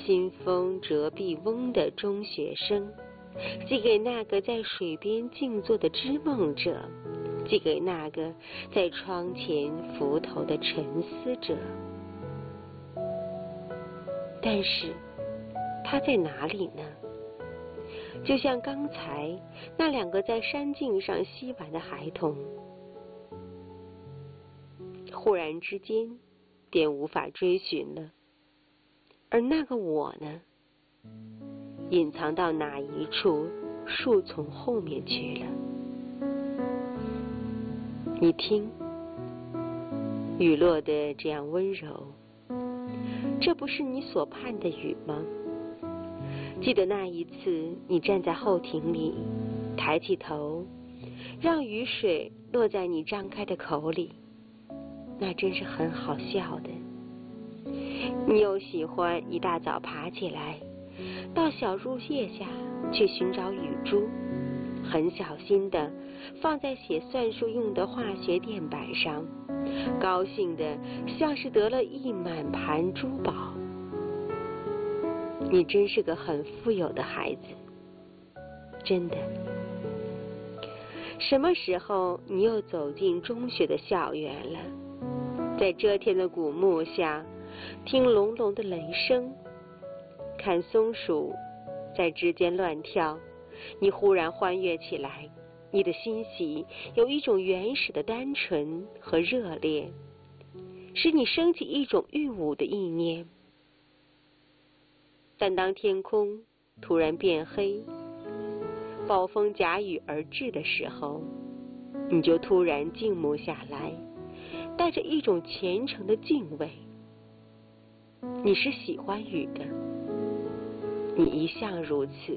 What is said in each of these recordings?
新风折臂翁的中学生，寄给那个在水边静坐的织梦者，寄给那个在窗前伏头的沉思者。但是他在哪里呢？就像刚才那2个在山径上嬉玩的孩童，忽然之间便无法追寻了。而那个我呢，隐藏到哪一处树丛后面去了？你听，雨落得这样温柔，这不是你所盼的雨吗？记得那一次，你站在后庭里，抬起头，让雨水落在你张开的口里，那真是很好笑的。你又喜欢一大早爬起来，到小树叶下去寻找雨珠，很小心地放在写算术用的化学垫板上，高兴的像是得了一满盘珠宝。你真是个很富有的孩子，真的。什么时候你又走进中学的校园了？在遮天的古木下，听隆隆的雷声，看松鼠在枝间乱跳，你忽然欢悦起来，你的欣喜有一种原始的单纯和热烈，使你升起一种欲舞的意念。但当天空突然变黑，暴风夹雨而至的时候，你就突然静默下来，带着一种虔诚的敬畏。你是喜欢雨的，你一向如此。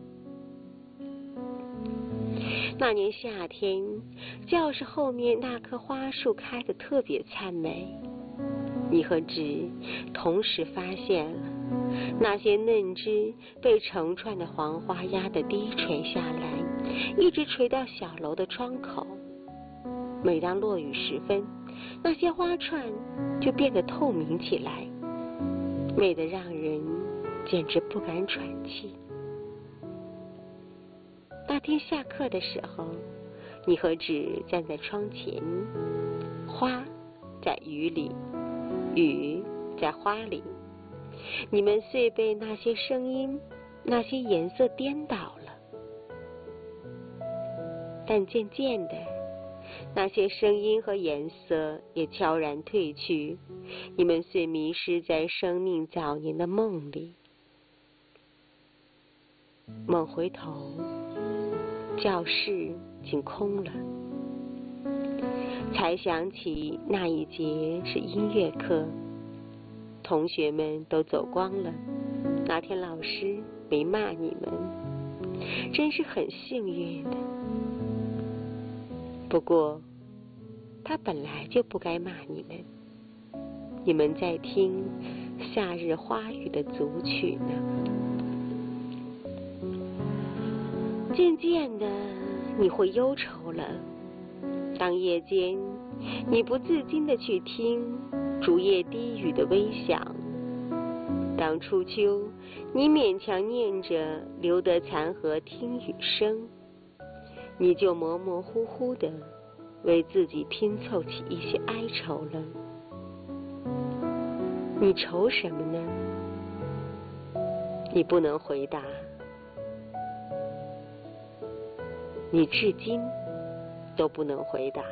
那年夏天，教室后面那棵花树开得特别灿美，你和纸同时发现了那些嫩枝被成串的黄花压得低垂下来，一直垂到小楼的窗口。每当落雨时分，那些花串就变得透明起来，美得让人简直不敢喘气。那天下课的时候，你和纸站在窗前，花在雨里，雨在花里，你们遂被那些声音、那些颜色颠倒了。但渐渐的，那些声音和颜色也悄然褪去，你们遂迷失在生命早年的梦里。猛回头，教室竟空了，才想起那一节是音乐课，同学们都走光了，那天老师没骂你们，真是很幸运的。不过他本来就不该骂你们，你们在听夏日花语的组曲呢。渐渐的你会忧愁了，当夜间你不自禁地去听竹叶低语的微响，当初秋你勉强念着留得残荷听雨声，你就模模糊糊地为自己拼凑起一些哀愁了。你愁什么呢？你不能回答，你至今都不能回答。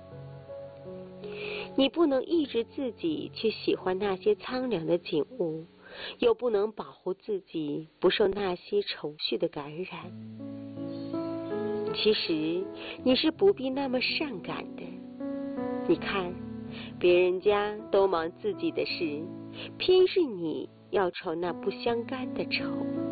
你不能抑制自己去喜欢那些苍凉的景物，又不能保护自己不受那些愁绪的感染。其实你是不必那么善感的。你看，别人家都忙自己的事，偏是你要愁那不相干的愁。